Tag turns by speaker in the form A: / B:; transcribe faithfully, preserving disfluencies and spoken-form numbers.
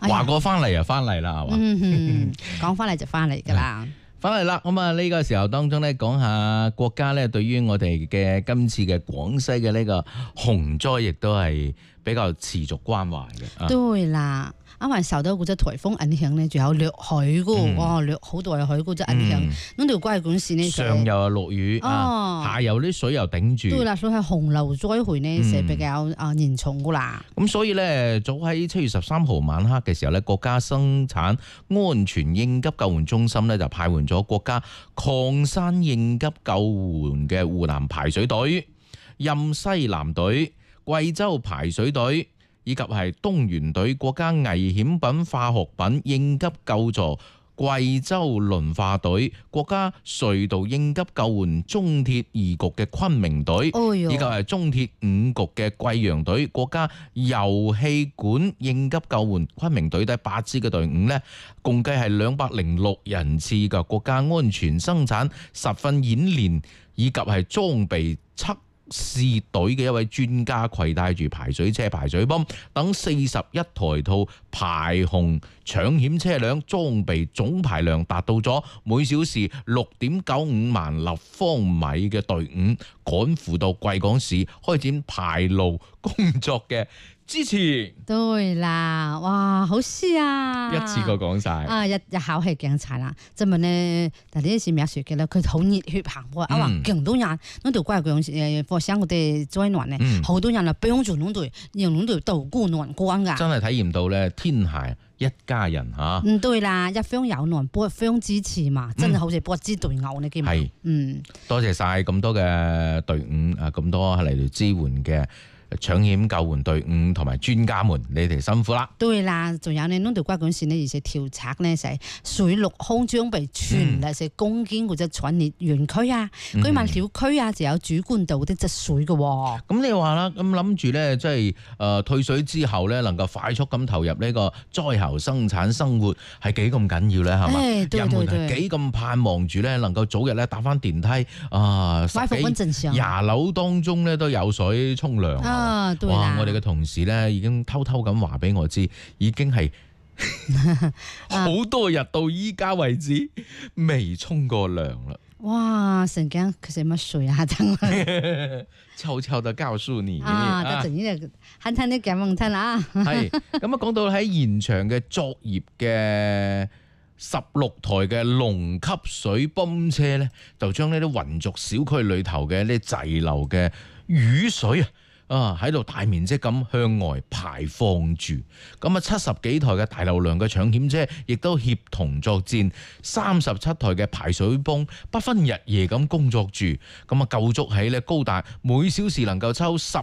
A: 話過翻嚟就翻嚟啦，係嘛？
B: 嗯，講翻嚟就翻嚟㗎啦。
A: 翻嚟啦，咁啊呢個時候當中咧，講下國家咧對於我哋嘅今次嘅廣西嘅呢個洪災，亦都係比較持續關懷嘅。
B: 對啦。啱啱受到嗰隻颱風影響咧，仲有落雨嘅，
A: 嗯、
B: 哇！落好大嘅雨嗰隻影響，咁條關管線呢，
A: 上游又落雨，哦、下游啲水又頂住。
B: 對啦，所以係洪流災害呢，係比較啊嚴重噶啦。
A: 咁、嗯、所以咧，早喺七月十三號晚黑嘅時候咧，國家生產安全應急救援中心咧就派援咗國家礦山應急救援嘅湖南排水隊、任西南隊、貴州排水隊，以及係東源隊國家危險品化學品應急救助貴州磷化隊、國家隧道應急救援中鐵二局嘅昆明隊，
B: 哦、以及
A: 係中鐵五局嘅貴陽隊、國家油氣管應急救援昆明隊第八支嘅隊伍呢，共計係兩百零六人次嘅國家安全生產實訓演練，以及係裝備測試隊嘅一位專家攜帶住排水車、排水泵等四十一台套排洪搶險車輛，裝備總排量達到咗每小時六點九五萬立方米嘅隊伍，趕赴到貴港市開展排澇工作嘅支持。
B: 對啦，哇，好事啊！
A: 一次過講晒
B: 啊，一一口氣講晒啦。即係呢，但呢啲是描述嘅咧，佢好熱血澎湃，啊話勁多人，嗰條關貴誒火山嗰啲災難咧，好多人啊幫助嗰隊，讓嗰隊渡過難關噶。
A: 真係體驗到咧，天下一家人嚇。
B: 嗯，對啦，一方有難，一方支持嘛，真係好似不知對牛呢基本。係，嗯，
A: 多謝晒咁多嘅隊伍啊，咁多嚟到支援嘅搶險救援隊伍同埋專家們，你哋辛苦啦！
B: 對啦，仲有呢，呢條關管線呢，而且調查呢，就係水陸空裝備全力是攻堅嗰隻產業園區啊、居民小區啊，就有主管道的積水嘅。咁、
A: 嗯、你話啦，咁諗住咧，即係誒退水之後咧，能夠快速咁投入呢個災後生產生活，係幾咁緊要咧？係嘛？人們係幾咁盼望住咧，能夠早日咧打翻電梯啊，十幾廿樓當中咧都有水沖涼。
B: 啊，對啦！
A: 哇！我哋嘅同事咧已經偷偷咁話俾我知，已經係好多日到依家為止未沖過涼啦。
B: 哇！成間佢食乜水啊？真係
A: 悄悄地告訴你
B: 啊！得陣呢就慳慳啲咁問親啦。係咁啊！講到喺現場嘅作業嘅十六台嘅龍吸水泵車咧，就將呢啲雲族小區裏頭嘅呢滯留嘅雨水啊！啊！喺度大面積咁向外排放住，咁啊七十幾台嘅大流量嘅搶險車亦都協同作戰，三十七台嘅排水泵不分日夜咁工作住，咁啊構築喺咧高達每小時能夠抽十